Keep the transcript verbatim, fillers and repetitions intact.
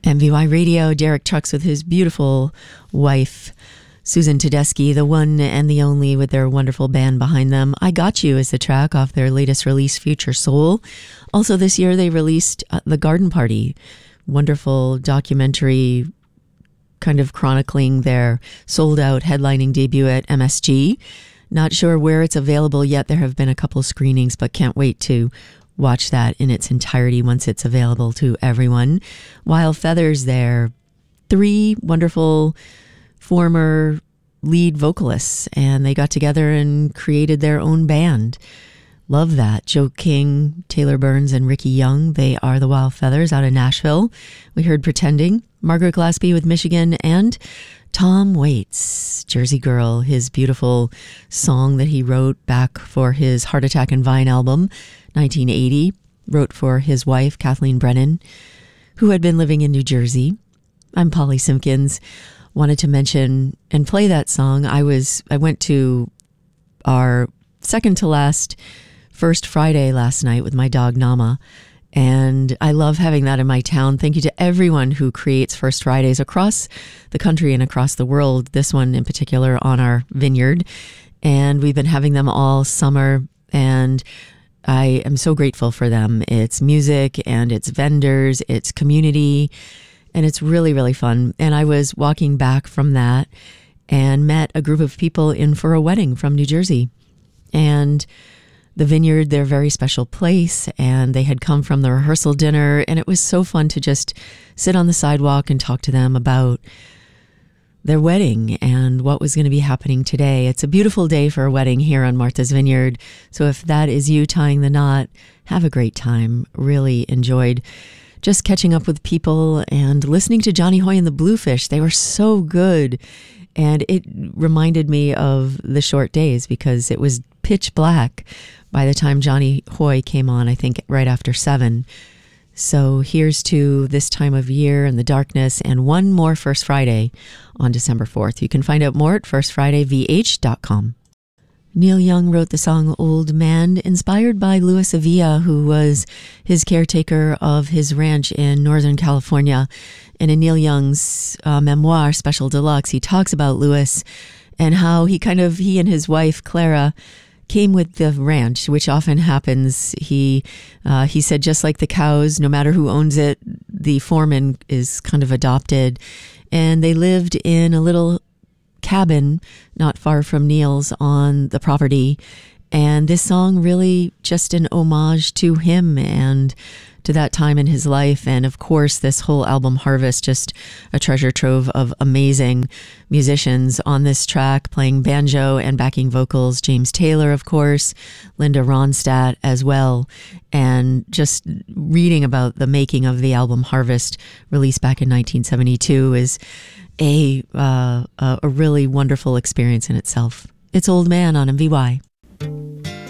M V Y Radio, Derek Trucks with his beautiful wife, Susan Tedeschi, the one and the only, with their wonderful band behind them. I Got You is the track off their latest release, Future Soul. Also this year they released uh, The Garden Party, wonderful documentary kind of chronicling their sold-out headlining debut at M S G. Not sure where it's available yet. There have been a couple screenings, but can't wait to watch that in its entirety once it's available to everyone. Wild Feathers there, three wonderful former lead vocalists, and they got together and created their own band. Love that. Joe King, Taylor Burns, and Ricky Young, they are the Wild Feathers out of Nashville. We heard Pretending, Margaret Glaspie with Michigan, and Tom Waits, Jersey Girl, his beautiful song that he wrote back for his Heart Attack and Vine album, nineteen eighty, wrote for his wife, Kathleen Brennan, who had been living in New Jersey. I'm Polly Simpkins. Wanted to mention and play that song. I was I went to our second to last First Friday last night with my dog Nama, and I love having that in my town. Thank you to everyone who creates First Fridays across the country and across the world, this one in particular on our vineyard. And we've been having them all summer, and I am so grateful for them. It's music and it's vendors, it's community, and it's really, really fun. And I was walking back from that and met a group of people in for a wedding from New Jersey. And the vineyard, they're a very special place, and they had come from the rehearsal dinner, and it was so fun to just sit on the sidewalk and talk to them about their wedding and what was going to be happening today. It's a beautiful day for a wedding here on Martha's Vineyard. So if that is you tying the knot, have a great time. Really enjoyed just catching up with people and listening to Johnny Hoy and the Bluefish. They were so good. And it reminded me of the Short Days because it was pitch black by the time Johnny Hoy came on, I think right after seven. So here's to this time of year and the darkness, and one more First Friday on December fourth. You can find out more at first friday v h dot com. Neil Young wrote the song Old Man, inspired by Louis Avilla, who was his caretaker of his ranch in Northern California. And in Neil Young's uh, memoir, Special Deluxe, he talks about Louis and how he kind of, he and his wife, Clara, came with the ranch, which often happens. He uh, he said, just like the cows, no matter who owns it, the foreman is kind of adopted. And they lived in a little cabin not far from Neil's on the property. And this song really just an homage to him and to that time in his life. And of course, this whole album Harvest, just a treasure trove of amazing musicians on this track, playing banjo and backing vocals. James Taylor, of course, Linda Ronstadt as well. And just reading about the making of the album Harvest, released back in nineteen seventy-two, is a, uh, a really wonderful experience in itself. It's Old Man on M V Y.